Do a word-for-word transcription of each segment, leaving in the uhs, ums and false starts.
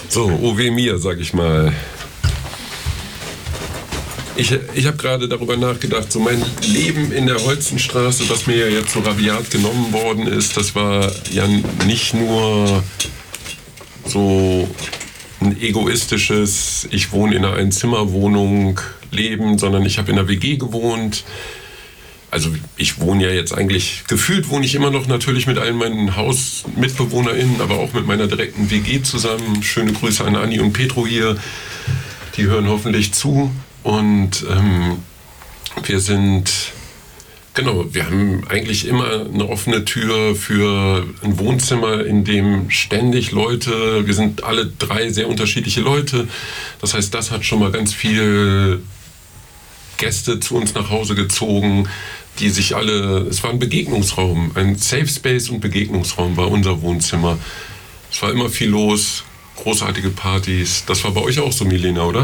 So, oh weh mir, sag ich mal. Ich, ich habe gerade darüber nachgedacht, so mein Leben in der Holzenstraße, was mir ja jetzt so rabiat genommen worden ist, das war ja nicht nur so ein egoistisches, ich wohne in einer Einzimmerwohnung Leben, sondern ich habe in einer W G gewohnt. Also ich wohne ja jetzt eigentlich, gefühlt wohne ich immer noch natürlich mit allen meinen HausmitbewohnerInnen, aber auch mit meiner direkten W G zusammen. Schöne Grüße an Anni und Petro hier, die hören hoffentlich zu. Und ähm, wir sind, genau, wir haben eigentlich immer eine offene Tür für ein Wohnzimmer, in dem ständig Leute, wir sind alle drei sehr unterschiedliche Leute. Das heißt, das hat schon mal ganz viel Gäste zu uns nach Hause gezogen, die sich alle, es war ein Begegnungsraum, ein Safe Space und Begegnungsraum war unser Wohnzimmer. Es war immer viel los, großartige Partys. Das war bei euch auch so, Milena, oder?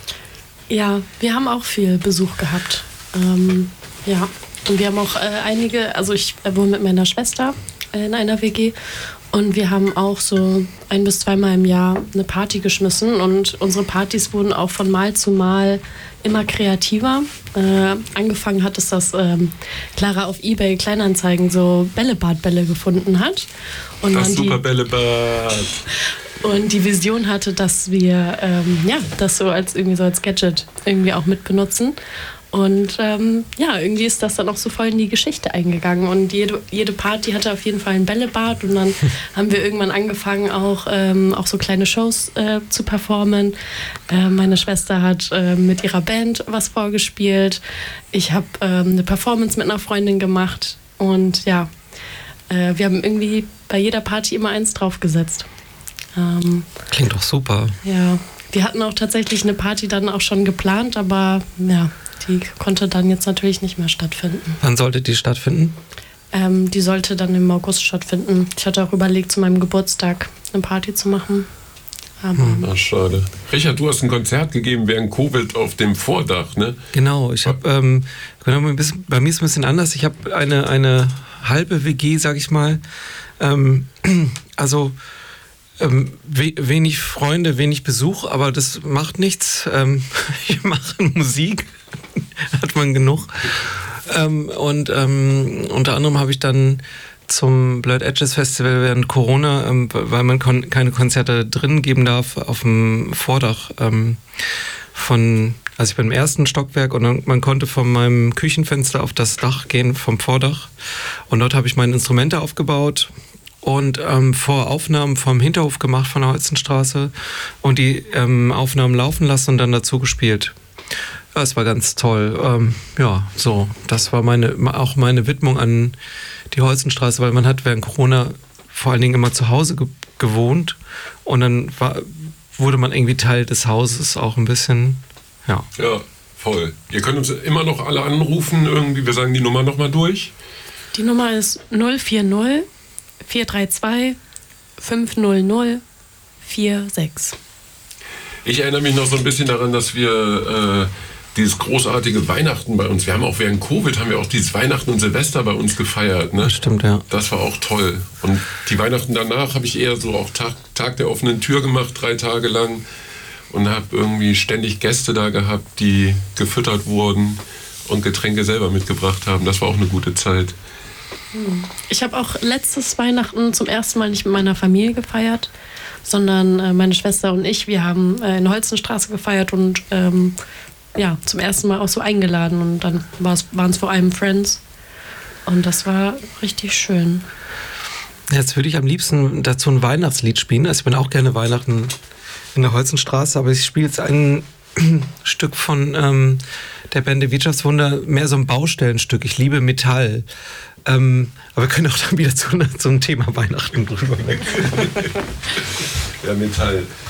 Ja, wir haben auch viel Besuch gehabt. Ähm, ja, und wir haben auch äh, einige, also ich äh, wohne mit meiner Schwester äh, in einer W G und wir haben auch so ein- bis zweimal im Jahr eine Party geschmissen und unsere Partys wurden auch von Mal zu Mal immer kreativer. Äh, angefangen hat es, dass ähm, Clara auf eBay Kleinanzeigen so Bällebadbälle gefunden hat. Und das man super die, Bällebad. Und die Vision hatte, dass wir ähm, ja, das so als irgendwie so als Gadget irgendwie auch mit benutzen. Und ähm, ja, irgendwie ist das dann auch so voll in die Geschichte eingegangen. Und jede, jede Party hatte auf jeden Fall ein Bällebad. Und dann haben wir irgendwann angefangen, auch, ähm, auch so kleine Shows äh, zu performen. Äh, meine Schwester hat äh, mit ihrer Band was vorgespielt. Ich habe ähm, eine Performance mit einer Freundin gemacht. Und ja, äh, wir haben irgendwie bei jeder Party immer eins draufgesetzt. Ähm, Klingt doch super. Ja, wir hatten auch tatsächlich eine Party dann auch schon geplant, aber ja, die konnte dann jetzt natürlich nicht mehr stattfinden. Wann sollte die stattfinden? Ähm, die sollte dann im August stattfinden. Ich hatte auch überlegt, zu meinem Geburtstag eine Party zu machen. Aber hm. Ach, schade. Richard, du hast ein Konzert gegeben während Covid auf dem Vordach, ne? Genau, ich habe, ähm, bei mir ist es ein bisschen anders. Ich habe eine, eine halbe W G, sag ich mal. Ähm, also Ähm, we- wenig Freunde, wenig Besuch, aber das macht nichts. Ähm, ich mache Musik, hat man genug. Ähm, und ähm, unter anderem habe ich dann zum Blurred Edges Festival während Corona, ähm, weil man kon- keine Konzerte drin geben darf, auf dem Vordach ähm, von, also ich bin im ersten Stockwerk und dann, man konnte von meinem Küchenfenster auf das Dach gehen, vom Vordach. Und dort habe ich meine Instrumente aufgebaut und ähm, vor Aufnahmen vom Hinterhof gemacht von der Holzenstraße und die ähm, Aufnahmen laufen lassen und dann dazu gespielt. Ja, es war ganz toll. Ähm, ja, so, das war meine, auch meine Widmung an die Holzenstraße, weil man hat während Corona vor allen Dingen immer zu Hause ge- gewohnt und dann war, wurde man irgendwie Teil des Hauses auch ein bisschen, ja. Ja, voll. Ihr könnt uns immer noch alle anrufen, irgendwie, wir sagen die Nummer nochmal durch. die Nummer ist null vier null vier drei zwei fünf null null vier sechs. Ich erinnere mich noch so ein bisschen daran, dass wir äh, dieses großartige Weihnachten bei uns, wir haben auch während Covid, haben wir auch dieses Weihnachten und Silvester bei uns gefeiert. Ne? Das stimmt, ja. Das war auch toll. Und die Weihnachten danach habe ich eher so auch Tag, Tag der offenen Tür gemacht, drei Tage lang. Und habe irgendwie ständig Gäste da gehabt, die gefüttert wurden und Getränke selber mitgebracht haben. Das war auch eine gute Zeit. Ich habe auch letztes Weihnachten zum ersten Mal nicht mit meiner Familie gefeiert, sondern äh, meine Schwester und ich, wir haben äh, in der Holzenstraße gefeiert und ähm, ja, zum ersten Mal auch so eingeladen. Und dann waren es vor allem Friends. Und das war richtig schön. Jetzt würde ich am liebsten dazu ein Weihnachtslied spielen. Also ich bin auch gerne Weihnachten in der Holzenstraße, aber ich spiele jetzt ein Stück von ähm, der Band Die Wirtschaftswunder, mehr so ein Baustellenstück. Ich liebe Metall. Ähm, aber wir können auch dann wieder zu, zum Thema Weihnachten drüber weg. Ja, Metall.